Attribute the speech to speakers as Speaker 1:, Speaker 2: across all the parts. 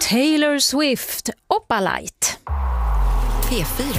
Speaker 1: Taylor Swift, Opalite.
Speaker 2: P4.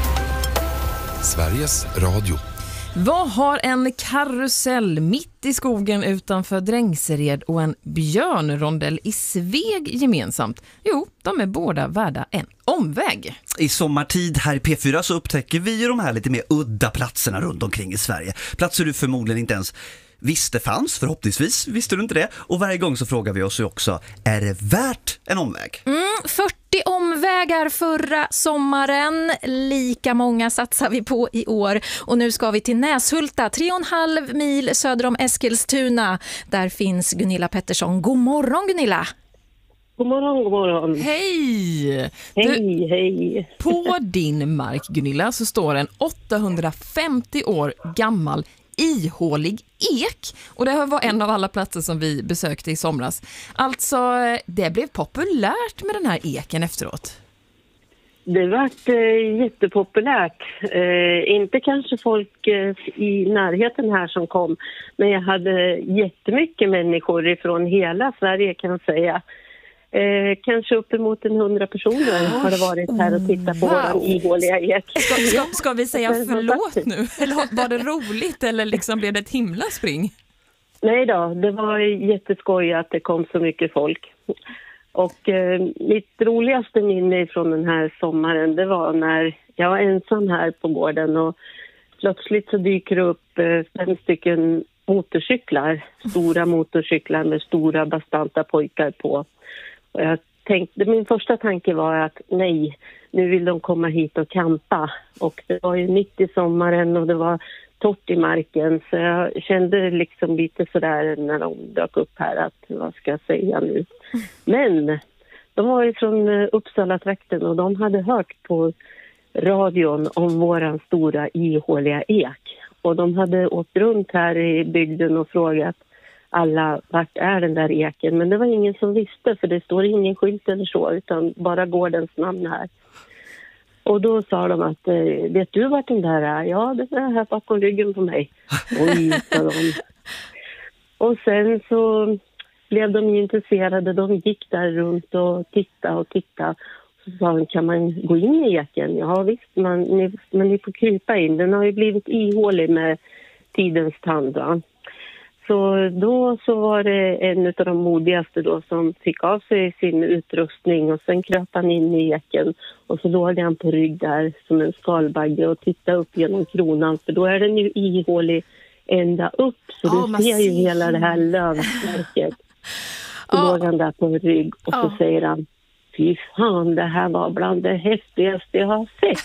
Speaker 3: Sveriges Radio.
Speaker 4: Vad har en karusell mitt i skogen utanför Drängsered och en björnrondell i Sveg gemensamt? Jo, de är båda värda en omväg.
Speaker 5: I sommartid här i P4 så upptäcker vi de här lite mer udda platserna runt omkring i Sverige. Platser du förmodligen inte ens visste fanns, förhoppningsvis visste du inte det. Och varje gång så frågar vi oss ju också, är det värt en omväg?
Speaker 1: 40 omvägar förra sommaren, lika många satsar vi på i år. Och nu ska vi till Näshulta, 3,5 mil söder om Eskilstuna. Där finns Gunilla Pettersson. God morgon, Gunilla!
Speaker 6: God morgon, god morgon.
Speaker 4: Hej!
Speaker 6: Hej.
Speaker 4: På din mark, Gunilla, så står en 850 år gammal ihålig ek. Och det var en av alla platser som vi besökte i somras. Alltså, det blev populärt med den här eken efteråt.
Speaker 6: Det vart jättepopulärt. Inte kanske folk i närheten här som kom. Men jag hade jättemycket människor ifrån hela Sverige, kan jag säga. Kanske uppemot 100 personer har det varit här och tittat på vår ihåliga ek.
Speaker 4: Ska vi säga förlåt nu? Eller var det roligt eller liksom blev det ett himla spring?
Speaker 6: Nej då, det var jätteskoj att det kom så mycket folk. Och mitt roligaste minne från den här sommaren, det var när jag var ensam här på gården och plötsligt så dyker det upp 5 stycken motorcyklar. Stora motorcyklar med stora bastanta pojkar på. Och jag tänkte, min första tanke var att nej, nu vill de komma hit och campa. Och det var ju mitt i sommaren och det var torrt i marken. Så jag kände liksom lite sådär när de dök upp här att vad ska jag säga nu. Men de var ju från Uppsala-trakten och de hade hört på radion om våran stora ihåliga ek. Och de hade åkt runt här i bygden och frågat alla, vart är den där eken? Men det var ingen som visste, för det står ingen skylt eller så, utan bara gårdens namn här. Och då sa de att, vet du vart den där är? Ja, det är här bakom ryggen på mig. Oj, sa de. Och sen så blev de intresserade. De gick där runt och tittade. Så sa de, kan man gå in i eken? Ja visst, men ni får krypa in. Den har ju blivit ihålig med tidens tand, va? Så då så var det en av de modigaste då som fick av sig sin utrustning och sen kröp han in i eken och så låg han på rygg där som en skalbagge och tittade upp genom kronan, för då är den ju ihålig ända upp, så du ser ju hela det här lövverket. Så låg han där på rygg och så säger han, fy fan, det här var bland det häftigaste jag har sett.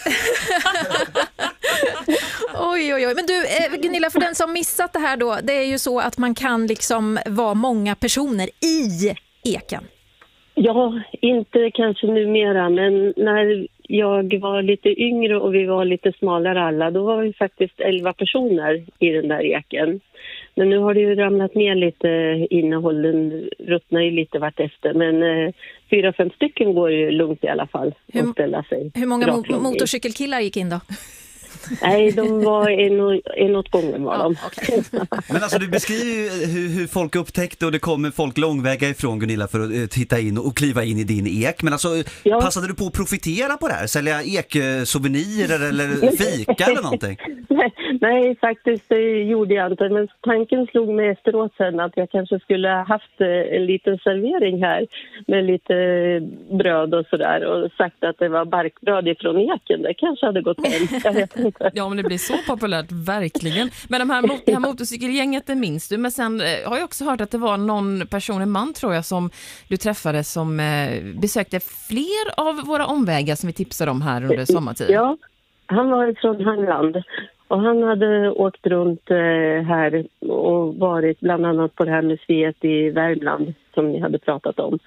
Speaker 1: Oj. Men du, Gunilla, för den som missat det här då, det är ju så att man kan liksom vara många personer i eken.
Speaker 6: Ja, inte kanske numera, men när jag var lite yngre och vi var lite smalare alla, då var vi faktiskt 11 personer i den där eken. Men nu har det ju ramlat ner lite innehåll, den ruttnar ju lite vart efter, men 4-5 stycken går ju lugnt i alla fall att ställa sig.
Speaker 1: Hur många motorcykelkillar gick in då?
Speaker 6: Nej, de var en åt gången var de.
Speaker 1: Okay.
Speaker 5: Men alltså du beskriver ju hur folk upptäckte och det kommer folk långväga ifrån, Gunilla, för att titta in och kliva in i din ek. Men alltså, passade du på att profitera på det här? Sälja ek-souvenirer eller fika eller någonting?
Speaker 6: Nej, faktiskt det gjorde jag inte. Men tanken slog mig efteråt sen att jag kanske skulle ha haft en liten servering här med lite bröd och sådär och sagt att det var barkbröd ifrån eken. Det kanske hade gått hem. Jag vet inte.
Speaker 4: Ja, men det blir så populärt, verkligen. Men det här motorcykelgänget, det minns du. Men sen har jag också hört att det var någon person, en man tror jag, som du träffade som besökte fler av våra omvägar som vi tipsade om här under sommartid.
Speaker 6: Ja, han var från Halland. Och han hade åkt runt här och varit bland annat på det här museet i Värmland som ni hade pratat om.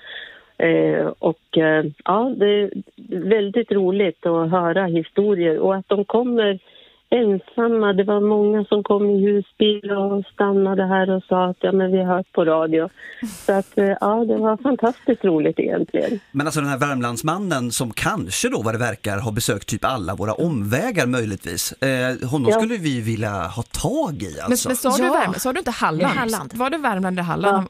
Speaker 6: Ja, det är väldigt roligt att höra historier och att de kommer ensamma. Det var många som kom i husbil och stannade här och sa att ja, men vi har hört på radio. Så att ja, det var fantastiskt roligt egentligen.
Speaker 5: Men alltså den här Värmlandsmannen som kanske då vad det verkar har besökt typ alla våra omvägar möjligtvis. Honom skulle vi vilja ha tag i alltså.
Speaker 4: Men sa du Värmland? Sa du inte Halland?
Speaker 1: Halland.
Speaker 4: Var det Värmland eller Halland?
Speaker 6: Ja.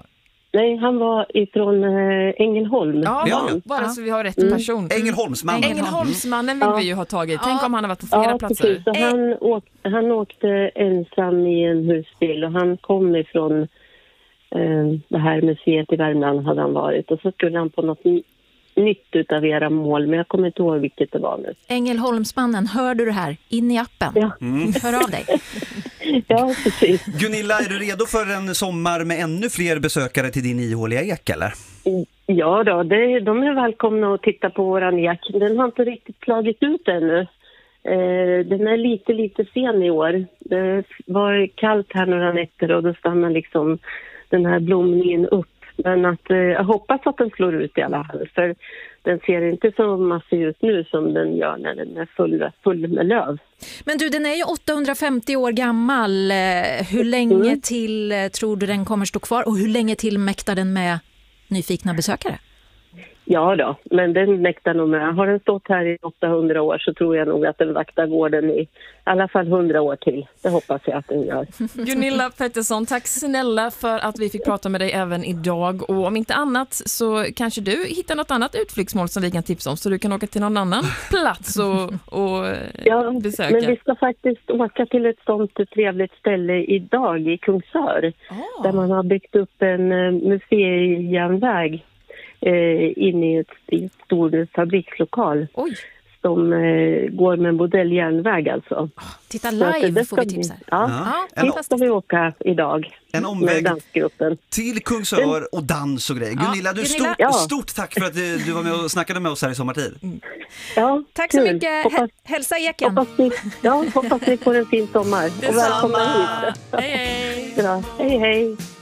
Speaker 6: Nej, han var ifrån Ängelholm.
Speaker 4: Ja, bara så vi har rätt person.
Speaker 5: Ängelholmsmannen.
Speaker 4: Ängelholmsmannen vill vi ju ha tagit. Tänk om han har varit på flera platser.
Speaker 6: Precis. Så han åkte ensam i en husbil och han kom ifrån det här museet i Värmland hade han varit. Och så skulle han på något nytt utav era mål, men jag kommer inte ihåg vilket det var nu.
Speaker 1: Ängelholmsmannen, hör du det här? In i appen.
Speaker 6: Ja.
Speaker 1: Hör av dig.
Speaker 6: Ja, precis.
Speaker 5: Gunilla, är du redo för en sommar med ännu fler besökare till din ihåliga ek, eller?
Speaker 6: Ja då, de är välkomna att titta på våran ek. Den har inte riktigt slagit ut ännu. Den är lite sen i år. Det var kallt här några nätter och då stannar liksom den här blomningen upp. Men jag hoppas att den slår ut i alla fall. För den ser inte så massiv ut nu som den gör när den är full med löv.
Speaker 1: Men du, den är ju 850 år gammal. Hur länge till tror du den kommer stå kvar? Och hur länge till mäktar den med nyfikna besökare?
Speaker 6: Ja då, men den mäktar nog med. Har den stått här i 800 år så tror jag nog att den vaktar gården i alla fall 100 år till. Det hoppas jag att den gör.
Speaker 4: Gunilla Pettersson, tack snälla för att vi fick prata med dig även idag. Och om inte annat så kanske du hittar något annat utflyktsmål som vi kan tipsa om så du kan åka till någon annan plats och besöka.
Speaker 6: Men vi ska faktiskt åka till ett sånt trevligt ställe idag i Kungsör. Där man har byggt upp en museijärnväg in i ett stor fabrikslokal.
Speaker 1: Oj.
Speaker 6: Som går med en modelljärnväg alltså.
Speaker 1: Titta live får vi tipsa.
Speaker 6: Dit ska vi åka idag.
Speaker 5: En omväg till Kungsör och dans och grejer. Gunilla, stort tack för att du var med och snackade med oss här i sommartid.
Speaker 6: Ja,
Speaker 1: tack så mycket. Hälsa eken.
Speaker 6: Hoppas ni får en fin sommar. Och välkomna hit.
Speaker 4: Hej hej.
Speaker 6: Hej hej.